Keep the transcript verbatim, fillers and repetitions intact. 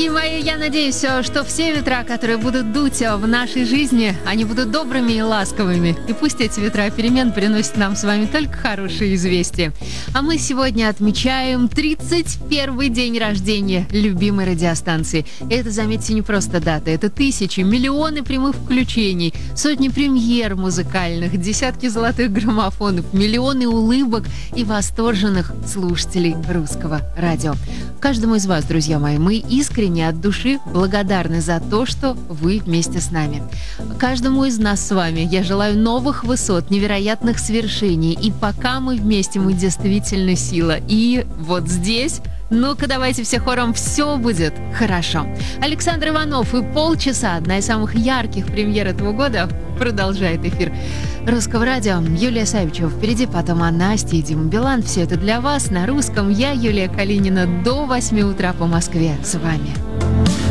Дорогие мои, я надеюсь, что все ветра, которые будут дуть в нашей жизни, они будут добрыми и ласковыми. И пусть эти ветра перемен приносят нам с вами только хорошие известия. А мы сегодня отмечаем тридцать первый день рождения любимой радиостанции. И это, заметьте, не просто дата. Это тысячи, миллионы прямых включений, сотни премьер музыкальных, десятки золотых граммофонов, миллионы улыбок и восторженных слушателей русского радио. Каждому из вас, друзья мои, мы искренне от души благодарны за то, что вы вместе с нами. Каждому из нас с вами я желаю новых высот, невероятных свершений. И пока мы вместе, мы действительно сила. И вот здесь... Ну-ка, давайте все хором «Все будет хорошо». Александр Иванов и полчаса, одна из самых ярких премьер этого года, продолжает эфир Русского радио. Юлия Савичева впереди, потом Анна Настя и Дима Билан. Все это для вас на русском. Я, Юлия Калинина, до восьми утра по Москве с вами.